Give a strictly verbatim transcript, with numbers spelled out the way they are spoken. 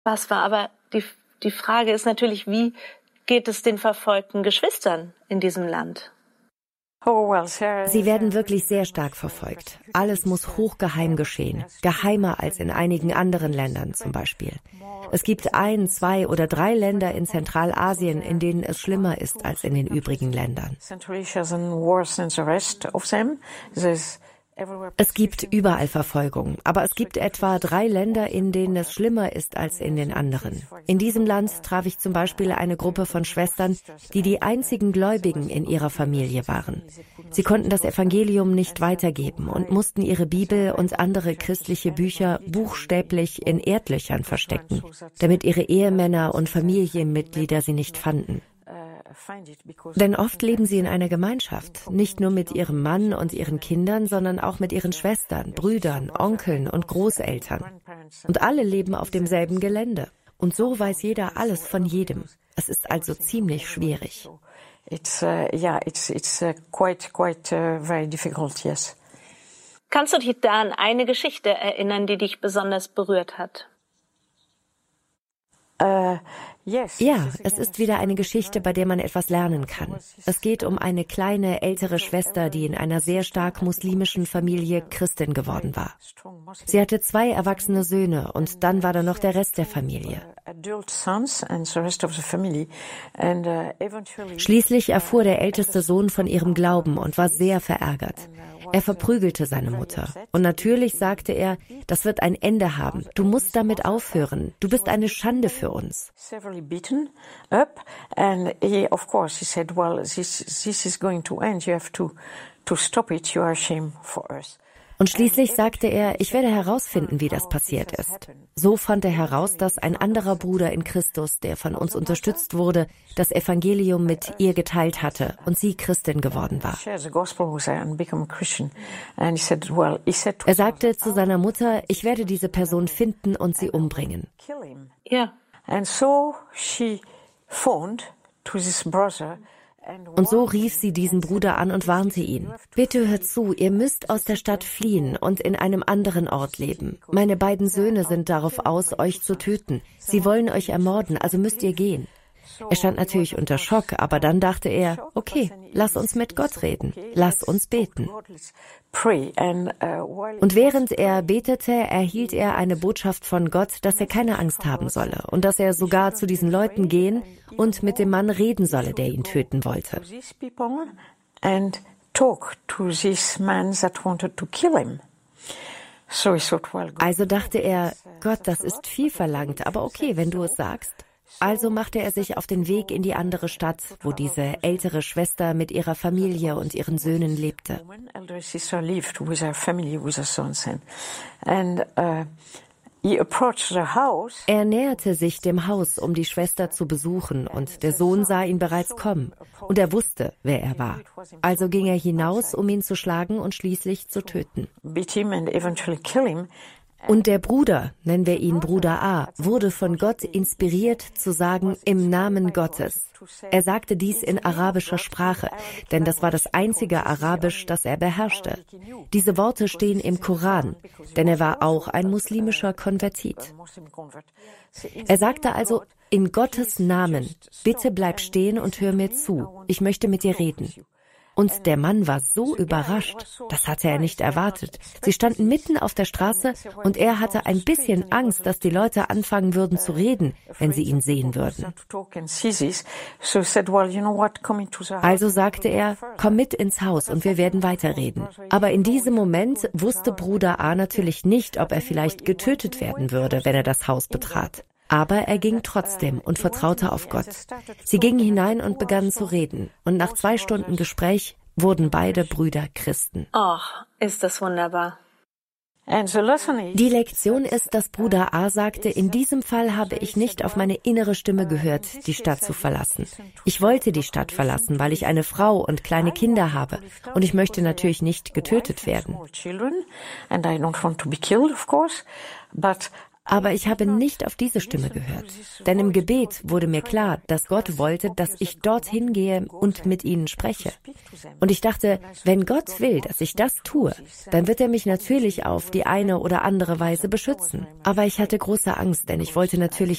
Was war aber, die, die Frage ist natürlich, wie geht es den verfolgten Geschwistern in diesem Land? Sie werden wirklich sehr stark verfolgt. Alles muss hochgeheim geschehen, geheimer als in einigen anderen Ländern zum Beispiel. Es gibt ein, zwei oder drei Länder in Zentralasien, in denen es schlimmer ist als in den übrigen Ländern. Es gibt überall Verfolgung, aber es gibt etwa drei Länder, in denen es schlimmer ist als in den anderen. In diesem Land traf ich zum Beispiel eine Gruppe von Schwestern, die die einzigen Gläubigen in ihrer Familie waren. Sie konnten das Evangelium nicht weitergeben und mussten ihre Bibel und andere christliche Bücher buchstäblich in Erdlöchern verstecken, damit ihre Ehemänner und Familienmitglieder sie nicht fanden. Denn oft leben sie in einer Gemeinschaft, nicht nur mit ihrem Mann und ihren Kindern, sondern auch mit ihren Schwestern, Brüdern, Onkeln und Großeltern. Und alle leben auf demselben Gelände. Und so weiß jeder alles von jedem. Es ist also ziemlich schwierig. It's, uh, yeah, it's, it's uh, quite, quite uh, very difficult, yes. Kannst du dich da an eine Geschichte erinnern, die dich besonders berührt hat? Uh, yes, ja, es ist wieder eine Geschichte, bei der man etwas lernen kann. Es geht um eine kleine, ältere Schwester, die in einer sehr stark muslimischen Familie Christin geworden war. Sie hatte zwei erwachsene Söhne und dann war da noch der Rest der Familie. Schließlich erfuhr der älteste Sohn von ihrem Glauben und war sehr verärgert. Er verprügelte seine Mutter. Und natürlich sagte er, das wird ein Ende haben. Du musst damit aufhören. Du bist eine Schande für uns. Und schließlich sagte er, ich werde herausfinden, wie das passiert ist. So fand er heraus, dass ein anderer Bruder in Christus, der von uns unterstützt wurde, das Evangelium mit ihr geteilt hatte und sie Christin geworden war. Er sagte zu seiner Mutter, ich werde diese Person finden und sie umbringen. Ja. Und so rief sie diesen Bruder an und warnte ihn. Bitte hört zu, ihr müsst aus der Stadt fliehen und in einem anderen Ort leben. Meine beiden Söhne sind darauf aus, euch zu töten. Sie wollen euch ermorden, also müsst ihr gehen. Er stand natürlich unter Schock, aber dann dachte er, okay, lass uns mit Gott reden, lass uns beten. Und während er betete, erhielt er eine Botschaft von Gott, dass er keine Angst haben solle und dass er sogar zu diesen Leuten gehen und mit dem Mann reden solle, der ihn töten wollte. Also dachte er, Gott, das ist viel verlangt, aber okay, wenn du es sagst. Also machte er sich auf den Weg in die andere Stadt, wo diese ältere Schwester mit ihrer Familie und ihren Söhnen lebte. Er näherte sich dem Haus, um die Schwester zu besuchen, und der Sohn sah ihn bereits kommen. Und er wusste, wer er war. Also ging er hinaus, um ihn zu schlagen und schließlich zu töten. Und der Bruder, nennen wir ihn Bruder A, wurde von Gott inspiriert zu sagen, im Namen Gottes. Er sagte dies in arabischer Sprache, denn das war das einzige Arabisch, das er beherrschte. Diese Worte stehen im Koran, denn er war auch ein muslimischer Konvertit. Er sagte also, in Gottes Namen, bitte bleib stehen und hör mir zu, ich möchte mit dir reden. Und der Mann war so überrascht, das hatte er nicht erwartet. Sie standen mitten auf der Straße und er hatte ein bisschen Angst, dass die Leute anfangen würden zu reden, wenn sie ihn sehen würden. Also sagte er, komm mit ins Haus und wir werden weiterreden. Aber in diesem Moment wusste Bruder A natürlich nicht, ob er vielleicht getötet werden würde, wenn er das Haus betrat. Aber er ging trotzdem und vertraute auf Gott. Sie gingen hinein und begannen zu reden. Und nach zwei Stunden Gespräch wurden beide Brüder Christen. Ach, ist das wunderbar. Die Lektion ist, dass Bruder A sagte, in diesem Fall habe ich nicht auf meine innere Stimme gehört, die Stadt zu verlassen. Ich wollte die Stadt verlassen, weil ich eine Frau und kleine Kinder habe. Und ich möchte natürlich nicht getötet werden. Aber ich habe nicht auf diese Stimme gehört. Denn im Gebet wurde mir klar, dass Gott wollte, dass ich dorthin gehe und mit ihnen spreche. Und ich dachte, wenn Gott will, dass ich das tue, dann wird er mich natürlich auf die eine oder andere Weise beschützen. Aber ich hatte große Angst, denn ich wollte natürlich